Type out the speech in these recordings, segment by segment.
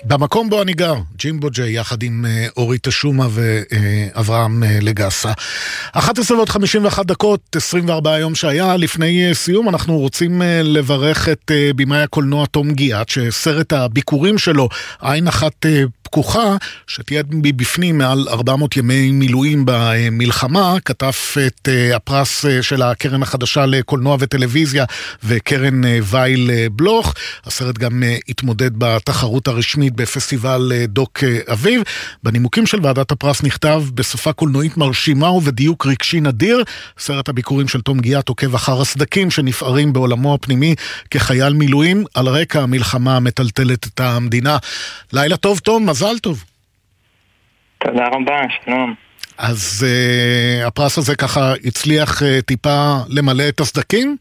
במקום בו אני גר, ג'ימבו ג'יי, יחד עם אורית תשומה ואברהם לגסה. 11:51, 24 יום שהיה. לפני סיום אנחנו רוצים לברך את בימאי הקולנוע תום גיאת, שסרט הביקורים שלו, עין אחת פקוחה, שתהיה בפנים מעל 400 ימי מילואים במלחמה, כתב את הפרס של הקרן החדשה לקולנוע וטלוויזיה וקרן וייל בלוך. הסרט גם התמודד בתחרות הרשמית בפסטיבל דוק אביב. בנימוקים של ועדת הפרס נכתב בשפה קולנועית מרשימה ובדיוק רגשי נדיר, סרט הביקורים של תום גיאת עוקב אחר הסדקים שנפערים בעולמו הפנימי כחייל מילואים על רקע המלחמה המטלטלת את המדינה. לילה טוב תום, מזל טוב. תודה רבה, שלום. אז הפרס הזה ככה הצליח טיפה למלא את הסדקים?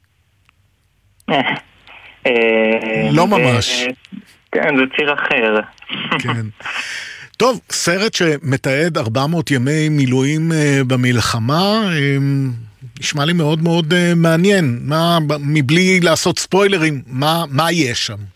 לא ממש. כן, זה ציר אחר. כן. טוב, סרט שמתעד 400 ימי מילואים במלחמה, נשמע לי מאוד מאוד מעניין. מבלי לעשות ספוילרים, מה יש שם?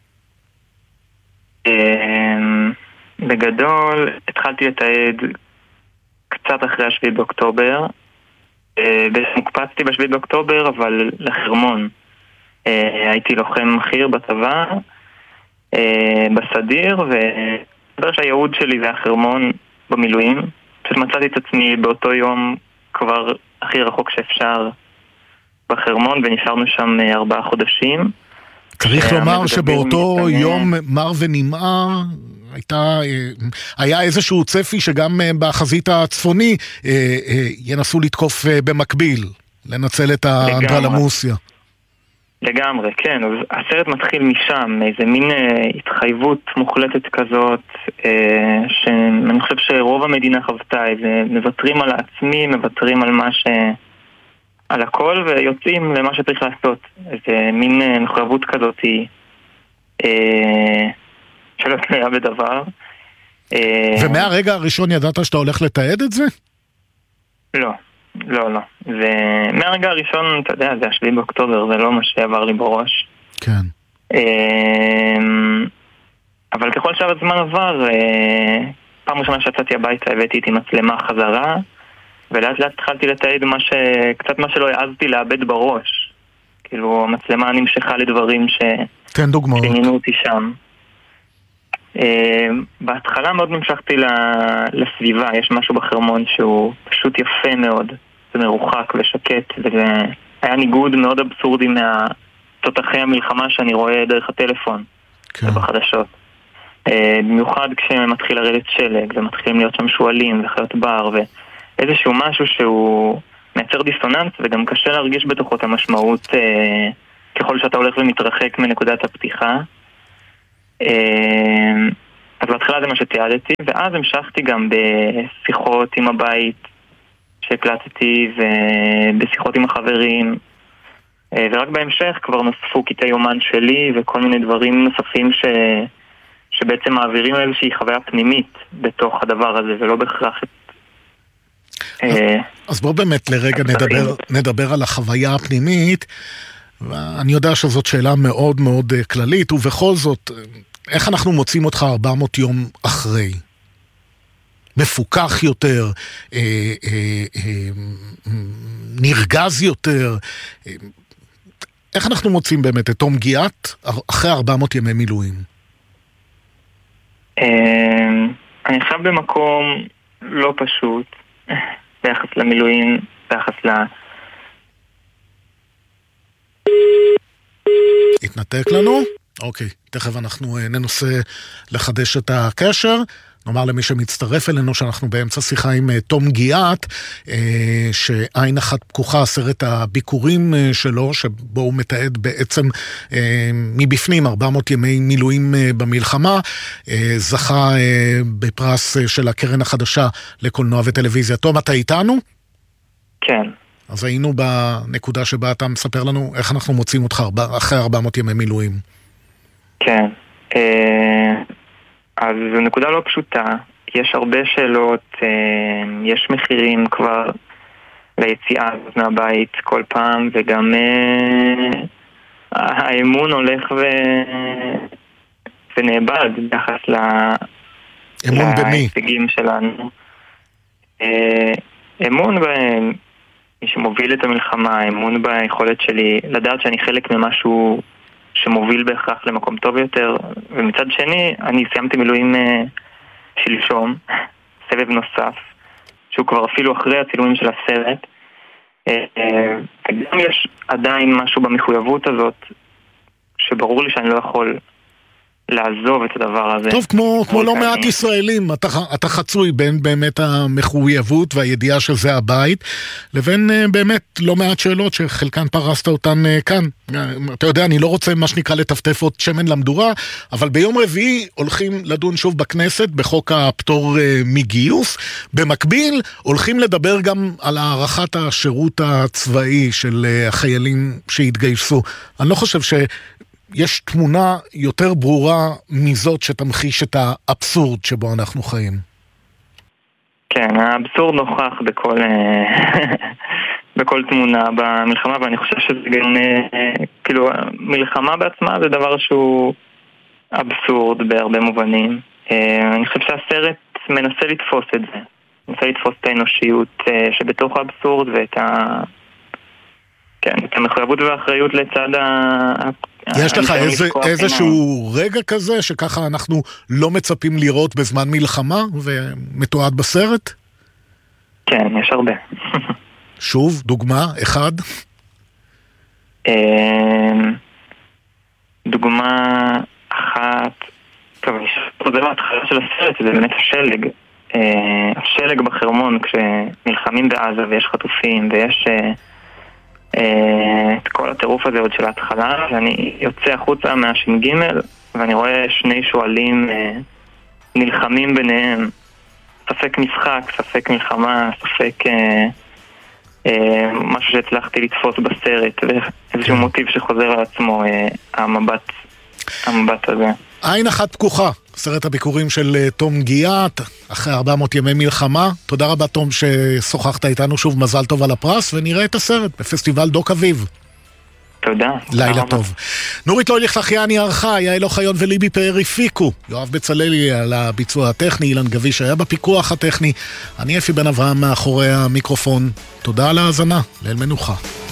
בגדול, התחלתי לתעד קצת אחרי 7 באוקטובר. הוקפצתי ב7 באוקטובר, אבל לחרמון. הייתי לוחם חי"ר בצבא, בסדיר, ודבר שהייעוד שלי זה החרמון במילואים. פשוט מצאתי את עצמי באותו יום כבר הכי רחוק שאפשר בחרמון, ונשארנו שם 4 חודשים. צריך לומר שבאותו יום מר ונמהר היה איזשהו צפי שגם בחזית הצפוני ינסו לתקוף במקביל, לנצל את האנדרלמוסיה. לגמרי, כן. הסרט מתחיל משם, איזה מין התחייבות מוחלטת כזאת, שאני חושב שרוב המדינה חוותה, מוותרים על העצמי, מוותרים על על הכל, ויוצאים למה שצריך לעשות. איזה מין מחויבות כזאת שלא תלויה בדבר. ומהרגע הראשון ידעת שאתה הולך לתעד את זה? לא. ומהרגע הראשון, אתה יודע, זה 7 באוקטובר, זה לא מה שעבר לי בראש. כן. אבל ככל שהזמן עבר, פעם ראשונה שיצאתי הביתה, הבאתי איתי מצלמה חזרה, ולאט לאט התחלתי לתעד קצת מה שלא העזתי לאבד בראש. כאילו, המצלמה נמשכה לדברים תן דוגמאות. שעניינו אותי שם. בהתחלה מאוד נמשכתי לסביבה. יש משהו בחרמון שהוא פשוט יפה מאוד. זה מרוחק ושקט, וזה היה ניגוד מאוד אבסורדי מהתותחי המלחמה שאני רואה דרך הטלפון. כן. ובחדשות. במיוחד כשמתחיל לרדת שלג, ומתחילים להיות שם שואלים וחיות בר, ואיזשהו משהו שהוא מייצר דיסוננס, וגם קשה להרגיש בתוכו את המשמעות ככל שאתה הולך ומתרחק מנקודת הפתיחה. אז בהתחלה זה מה שתיעדתי, ואז המשכתי גם בשיחות עם הבית שהקלטתי, ובשיחות עם החברים, ורק בהמשך כבר נוספו קטעי יומן שלי וכל מיני דברים נוספים שבעצם מעבירים איזושהי חוויה פנימית בתוך הדבר הזה, ולא בהכרח אז בואו באמת לרגע נדבר על החוויה הפנימית. אני יודע שזאת שאלה מאוד מאוד כללית, ובכל זאת, איך אנחנו מוצאים אותך 400 יום אחרי? מפוקח יותר, נרגז יותר. איך אנחנו מוצאים באמת את תום גיאת אחרי 400 ימי מילואים? אני חושב במקום לא פשוט, ביחס למילואים, ביחס התנתק לנו? אוקיי, תכף אנחנו ננסה לחדש את הקשר. נאמר למי שמצטרף אלינו שאנחנו באמצע שיחה עם תום גיאת, שעין אחת פקוחה, סרט הביקורים שלו, שבו הוא מתעד בעצם מבפנים 400 ימי מילואים במלחמה, זכה בפרס של הקרן החדשה לקולנוע וטלוויזיה. תום, אתה איתנו? כן. אז היינו בנקודה שבה אתה מספר לנו איך אנחנו מוצאים אותך אחרי 400 ימי מילואים. כן. אז זו נקודה לא פשוטה. יש הרבה שאלות, יש מחירים כבר ליציאה מהבית כל פעם, וגם האמון הולך ונאבד ביחס אמון במי? להישגים שלנו. אמון מי שמוביל את המלחמה, אמון ביכולת שלי לדעת שאני חלק ממשהו שמוביל בהכרח למקום טוב יותר. ומצד שני, אני סיימתי מילואים שלשום, סבב נוסף, שהוא כבר אפילו אחרי הצילומים של הסרט. גם יש עדיין משהו במחויבות הזאת שברור לי שאני לא יכול לעזוב את הדבר הזה. טוב, כמו לא מעט ישראלים, אתה חצוי בין באמת המחויבות והידיעה שזה הבית, לבין באמת לא מעט שאלות שחלקן פרסת אותן כאן. אתה יודע, אני לא רוצה מה שנקרא לטפטף עוד שמן למדורה, אבל ביום רביעי הולכים לדון שוב בכנסת בחוק הפטור מגיוס. במקביל הולכים לדבר גם על הערכת השירות הצבאי של החיילים שהתגייסו. אני לא חושב יש תמונה יותר ברורה מזאת שתמחיש את האבסורד שבו אנחנו חיים. כן, האבסורד נוכח בכל תמונה במלחמה, ואני חושב שזה גם, כאילו, מלחמה בעצמה זה דבר שהוא אבסורד בהרבה מובנים. אני חושב שהסרט מנסה לתפוס את זה. מנסה לתפוס את האנושיות שבתוך האבסורד ואת את המחויבות והאחריות לצד יש לך איזשהו רגע כזה שככה אנחנו לא מצפים לראות בזמן מלחמה ומתועד בסרט? כן, יש הרבה. שוב, דוגמה, אחד? דוגמה אחת, טוב, זה לא התחלה של הסרט, זה באמת השלג. השלג בחרמון כשנלחמים בעזה ויש חטופים ויש את כל הטירוף הזה עוד של ההתחלה, ואני יוצא החוצה מהש"ג ואני רואה שני שואלים נלחמים ביניהם, ספק משחק, ספק מלחמה, ספק משהו שהצלחתי לתפוס בסרט, ואיזשהו מוטיב שחוזר על עצמו, המבט הזה. עין אחת פקוחה, סרט הביקורים של תום גיאת, אחרי 400 ימי מלחמה. תודה רבה תום ששוחחת איתנו, שוב מזל טוב על הפרס, ונראה את הסרט בפסטיבל דוק אביב. תודה. לילה טוב. נורית לויליך-לחיאני ערכה, יעל אוחיון וליבי פאר הפיקו, יואב בצללי על הביצוע הטכני, אילן גביש היה בפיקוח הטכני, אני אפי בן אברהם מאחורי המיקרופון. תודה על ההאזנה, ליל מנוחה.